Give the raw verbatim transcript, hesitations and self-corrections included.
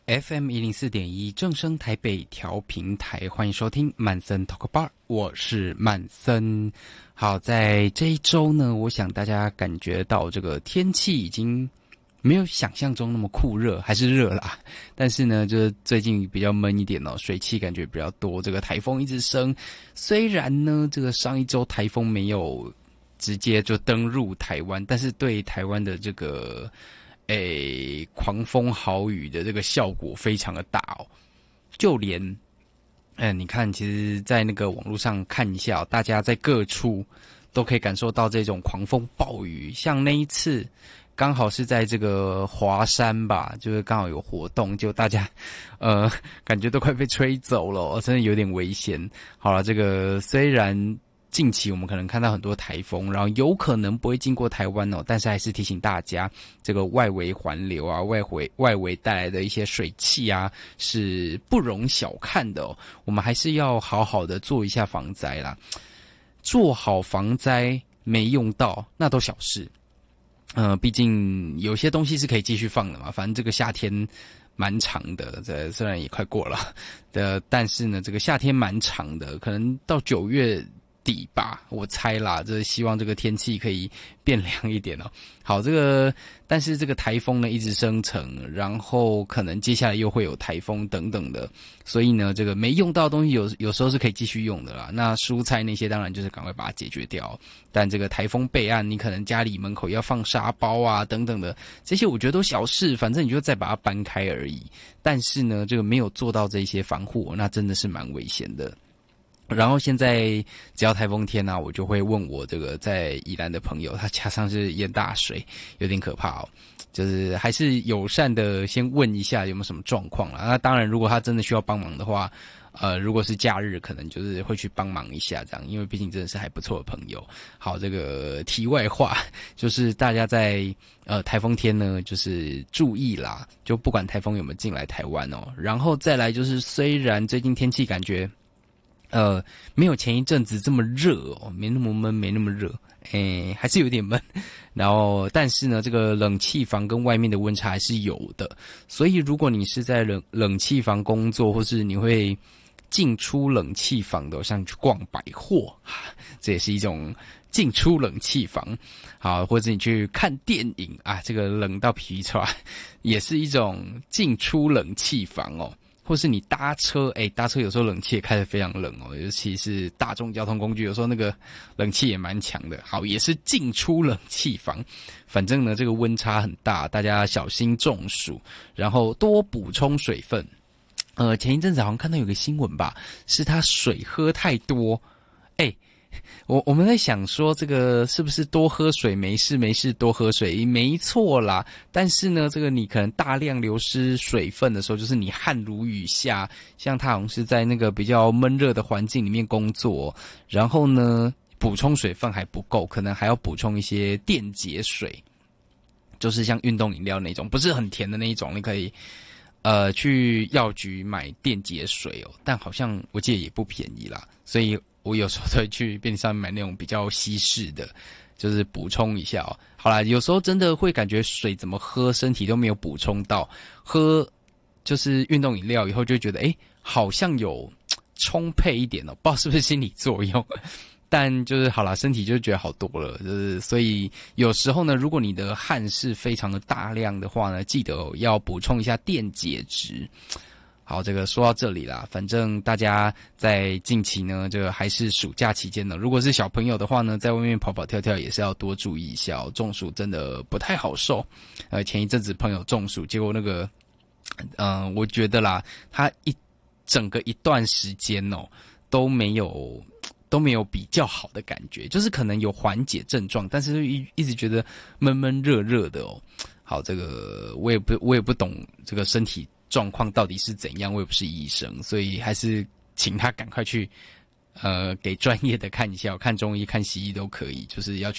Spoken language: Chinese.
F M 一零四点一正声台北调频台，欢迎收听曼森 Talk Bar， 我是曼森。好，在这一周呢，我想大家感觉到这个天气已经没有想象中那么酷热，还是热啦。但是呢，就是最近比较闷一点哦，水汽感觉比较多，这个台风一直升。虽然呢，这个上一周台风没有直接就登陆台湾，但是对台湾的这个诶，狂风豪雨的这个效果非常的大哦，就连，嗯、呃，你看，其实，在那个网络上看一下、哦，大家在各处都可以感受到这种狂风暴雨。像那一次，刚好是在这个华山吧，就是刚好有活动，就大家，呃，感觉都快被吹走了、哦，真的有点危险。好了，这个虽然近期我们可能看到很多台风，然后有可能不会经过台湾哦，但是还是提醒大家，这个外围环流啊，外围外围带来的一些水汽啊，是不容小看的哦。我们还是要好好的做一下防灾啦，做好防灾没用到那都小事。呃，毕竟有些东西是可以继续放的嘛，反正这个夏天蛮长的，这虽然也快过了的，但是呢，这个夏天蛮长的，可能到九月底吧，我猜啦，这希望这个天气可以变凉一点哦。好，这个但是这个台风呢一直生成，然后可能接下来又会有台风等等的，所以呢，这个没用到的东西有有时候是可以继续用的啦。那蔬菜那些当然就是赶快把它解决掉，但这个台风备案，你可能家里门口要放沙包啊等等的，这些我觉得都小事，反正你就再把它搬开而已。但是呢，这个没有做到这些防护，那真的是蛮危险的。然后现在只要台风天啊，我就会问我这个在宜兰的朋友，他加上是淹大水，有点可怕哦。就是还是友善的先问一下有没有什么状况啦。那当然，如果他真的需要帮忙的话，呃，如果是假日，可能就是会去帮忙一下这样，因为毕竟真的是还不错的朋友。好，这个题外话就是大家在呃台风天呢，就是注意啦，就不管台风有没有进来台湾哦。然后再来就是，虽然最近天气感觉呃，没有前一阵子这么热哦，没那么闷，没那么热，诶，还是有点闷。然后，但是呢，这个冷气房跟外面的温差还是有的。所以，如果你是在冷冷气房工作，或是你会进出冷气房的，像去逛百货，这也是一种进出冷气房。好，或者你去看电影啊，这个冷到皮出来，也是一种进出冷气房哦。或是你搭车，哎，搭车有时候冷气也开得非常冷哦，尤其是大众交通工具，有时候那个冷气也蛮强的。好，也是进出冷气房，反正呢这个温差很大，大家小心中暑，然后多补充水分。呃，前一阵子好像看到有个新闻吧，是他水喝太多，哎。我我们在想说，这个是不是多喝水没事没事多喝水没错啦，但是呢，这个你可能大量流失水分的时候，就是你汗如雨下，像他好像是在那个比较闷热的环境里面工作，然后呢补充水分还不够，可能还要补充一些电解水，就是像运动饮料那种，不是很甜的那一种，你可以呃去药局买电解水哦，但好像我记得也不便宜啦，所以我有时候都会去便利商店买那种比较稀释的，就是补充一下哦。好啦，有时候真的会感觉水怎么喝，身体都没有补充到，喝就是运动饮料以后就觉得，诶，好像有充沛一点哦，不知道是不是心理作用。但就是好啦，身体就觉得好多了，就是所以有时候呢，如果你的汗是非常的大量的话呢，记得、哦、要补充一下电解质。好，这个说到这里啦，反正大家在近期呢，这个还是暑假期间呢，如果是小朋友的话呢，在外面跑跑跳跳也是要多注意一下哦，中暑真的不太好受。呃，前一阵子朋友中暑，结果那个，嗯、呃，我觉得啦，他一整个一段时间哦都没有都没有比较好的感觉，就是可能有缓解症状，但是一一直觉得闷闷热热的哦。好，这个我也不我也不懂这个身体状况到底是怎样，我也不是医生，所以还是请他赶快去呃给专业的看一下，看中医看西医都可以，就是要去